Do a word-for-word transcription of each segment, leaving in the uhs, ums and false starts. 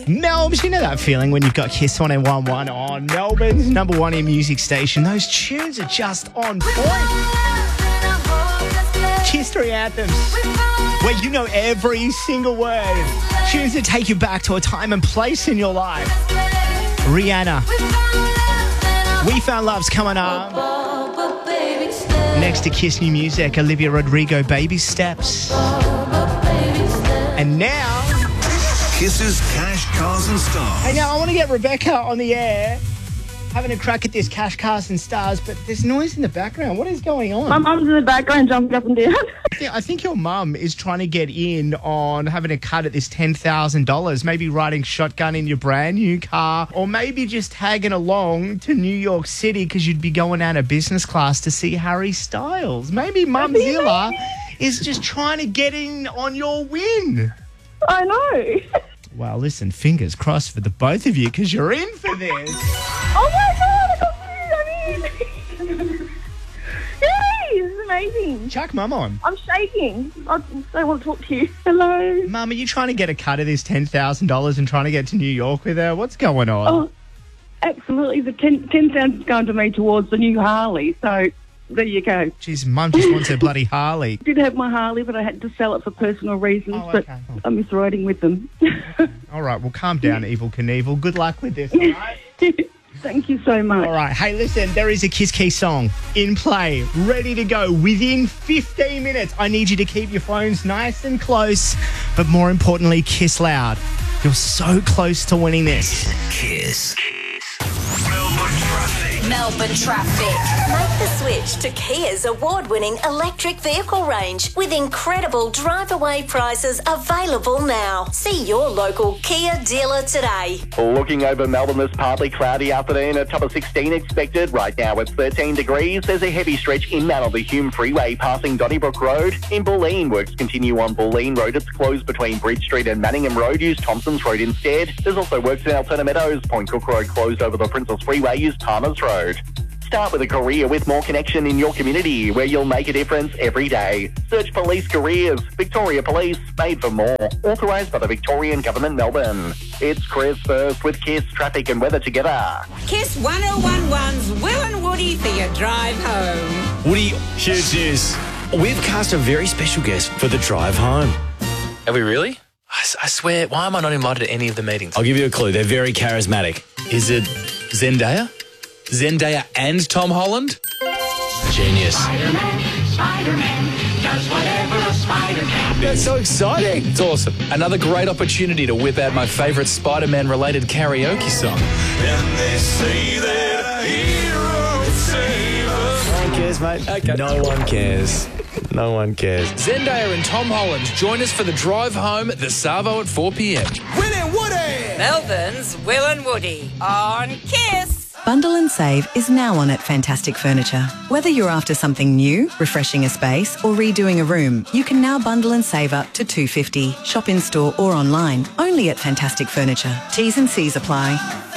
Melbs, you know that feeling when you've got Kiss one oh one point one on Melbourne's number one in music station. Those tunes are just on point. History anthems where you know every single word. Tunes that take you back to a time and place in your life. Rihanna. We Found Love's coming up. Next to Kiss New Music, Olivia Rodrigo, Baby Steps. And now... Kiss's Cash, Cars and Stars. Hey, now I want to get Rebecca on the air, having a crack at this Cash, Cars and Stars, but there's noise in the background. What is going on? My mum's in the background jumping up and down. Yeah, I think your mum is trying to get in on having a cut at this ten thousand dollars, maybe riding shotgun in your brand new car, or maybe just tagging along to New York City because you'd be going out of business class to see Harry Styles. Maybe Mumzilla is just trying to get in on your win. I know. Well, listen, fingers crossed for the both of you because you're in for this. Oh, my God. I can't believe it. Yay, this is amazing. Chuck Mum on. I'm shaking. I don't want to talk to you. Hello. Mum, are you trying to get a cut of this ten thousand dollars and trying to get to New York with her? What's going on? Oh, absolutely. The ten thousand is going to me towards the new Harley, so... There you go. Jeez, Mum just wants her bloody Harley. I did have my Harley, but I had to sell it for personal reasons. Oh, okay. But I miss riding with them. Okay. All right, well, calm down, Evel Knievel. Good luck with this, all right? Thank you so much. All right. Hey, listen, there is a Kiss Key song in play, ready to go within fifteen minutes. I need you to keep your phones nice and close, but more importantly, kiss loud. You're so close to winning this. Kiss. Melbourne Traffic. Melbourne Traffic. Make the switch to Kia's award-winning electric vehicle range with incredible drive-away prices available now. See your local Kia dealer today. Looking over Melbourne, this partly cloudy afternoon, a top of sixteen expected. Right now it's thirteen degrees. There's a heavy stretch inbound on the Hume Freeway passing Donnybrook Road. In Bulleen, works continue on Bulleen Road. It's closed between Bridge Street and Manningham Road. Use Thompson's Road instead. There's also works in Altona Meadows. Point Cook Road closed over the Princess Freeway. Use Palmer's Road. Start with a career with more connection in your community where you'll make a difference every day. Search Police Careers. Victoria Police, made for more. Authorised by the Victorian Government, Melbourne. It's Chris first with Kiss Traffic and Weather together. Kiss one oh one one's Will and Woody for your drive home. Woody, huge news. We've cast a very special guest for the drive home. Are we really? I, s- I swear, why am I not invited to any of the meetings? I'll give you a clue. They're very charismatic. Is it Zendaya? Zendaya and Tom Holland? Genius. Spider-Man, Spider-Man, does whatever a spider can. That's so exciting. It's awesome. Another great opportunity to whip out my favourite Spider-Man related karaoke song. And they say that a hero would save us. No one cares, mate. Okay. No one cares. No one cares. Zendaya and Tom Holland join us for the drive home at the Savo at four p.m. Will and Woody! Melbourne's Will and Woody on Kiss. Bundle and Save is now on at Fantastic Furniture. Whether you're after something new, refreshing a space or redoing a room, you can now bundle and save up to two hundred fifty dollars. Shop in store or online, only at Fantastic Furniture. T's and C's apply.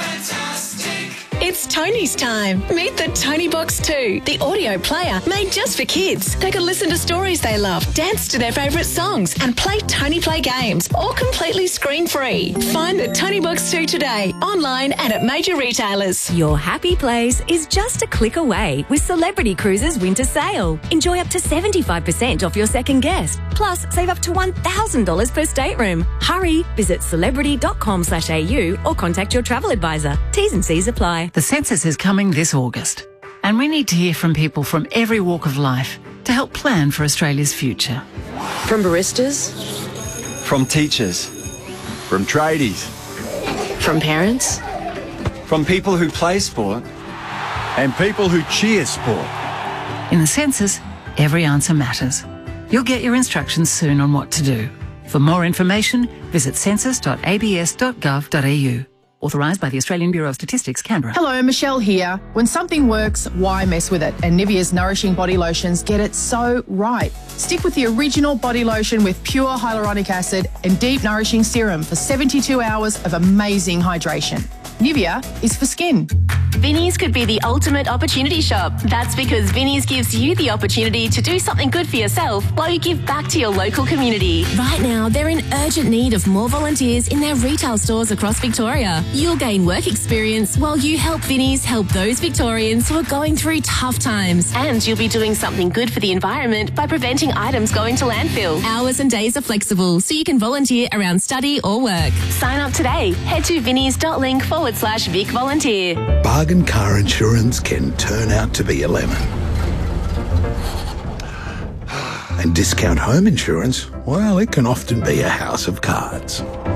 It's Tony's time. Meet the Tony Box two, the audio player made just for kids. They can listen to stories they love, dance to their favourite songs and play Tony Play games, all completely screen-free. Find the Tony Box two today, online and at major retailers. Your happy place is just a click away with Celebrity Cruises Winter Sale. Enjoy up to seventy-five percent off your second guest. Plus, save up to one thousand dollars per stateroom. Hurry, visit celebrity dot com slash a u or contact your travel advisor. T's and C's apply. The census is coming this August, and we need to hear from people from every walk of life to help plan for Australia's future. From baristas, from teachers, from tradies, from parents, from people who play sport, and people who cheer sport. In the census, every answer matters. You'll get your instructions soon on what to do. For more information, visit census dot a b s dot gov dot a u. Authorised by the Australian Bureau of Statistics, Canberra. Hello, Michelle here. When something works, why mess with it? And Nivea's Nourishing Body Lotions get it so right. Stick with the original body lotion with pure hyaluronic acid and deep nourishing serum for seventy-two hours of amazing hydration. Nivea is for skin. Vinnie's could be the ultimate opportunity shop. That's because Vinnie's gives you the opportunity to do something good for yourself while you give back to your local community. Right now, they're in urgent need of more volunteers in their retail stores across Victoria. You'll gain work experience while you help Vinnie's help those Victorians who are going through tough times. And you'll be doing something good for the environment by preventing items going to landfill. Hours and days are flexible, so you can volunteer around study or work. Sign up today. Head to vinnies.link forward slash Vic Volunteer. Bargain car insurance can turn out to be a lemon. And discount home insurance, well, it can often be a house of cards.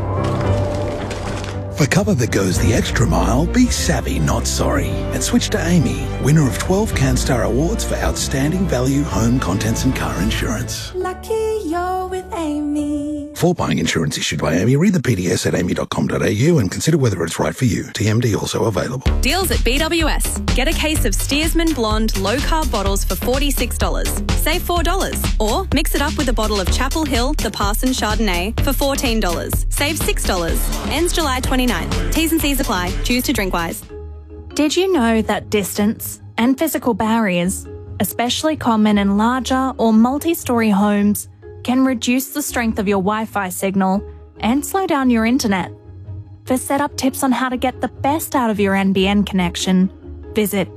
For cover that goes the extra mile, be savvy, not sorry. And switch to Amy, winner of twelve CanStar Awards for outstanding value home contents and car insurance. Lucky you're with Amy. For buying insurance issued by Amy, read the P D S at amy dot com dot a u and consider whether it's right for you. T M D also available. Deals at B W S. Get a case of Steersman Blonde low-carb bottles for forty-six dollars. Save four dollars. Or mix it up with a bottle of Chapel Hill The Parson Chardonnay for fourteen dollars. Save six dollars. Ends July twenty-ninth. T's and C's apply. Choose to drink wise. Did you know that distance and physical barriers, especially common in larger or multi-storey homes, can reduce the strength of your Wi-Fi signal and slow down your internet? For setup tips on how to get the best out of your N B N connection, visit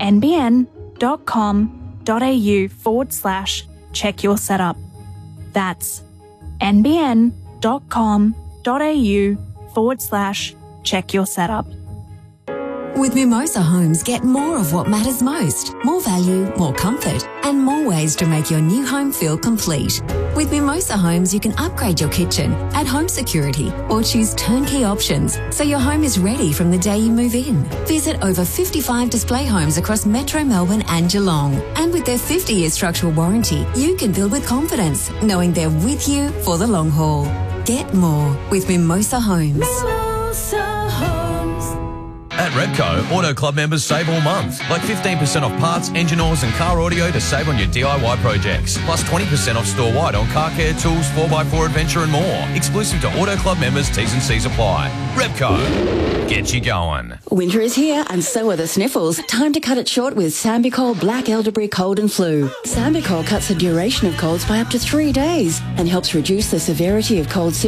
nbn.com.au forward slash check your setup. That's nbn.com.au forward slash check your setup. With Mimosa Homes, get more of what matters most. More value, more comfort, and more ways to make your new home feel complete. With Mimosa Homes, you can upgrade your kitchen, add home security, or choose turnkey options so your home is ready from the day you move in. Visit over fifty-five display homes across Metro Melbourne and Geelong. And with their fifty-year structural warranty, you can build with confidence, knowing they're with you for the long haul. Get more with Mimosa Homes. Mimosa Homes. At Repco, Auto Club members save all month. Like fifteen percent off parts, engine oils and car audio to save on your D I Y projects. Plus twenty percent off store-wide on car care, tools, four by four adventure and more. Exclusive to Auto Club members, T's and C's apply. Repco, get you going. Winter is here and so are the sniffles. Time to cut it short with Sambicol Black Elderberry Cold and Flu. Sambicol cuts the duration of colds by up to three days and helps reduce the severity of cold symptoms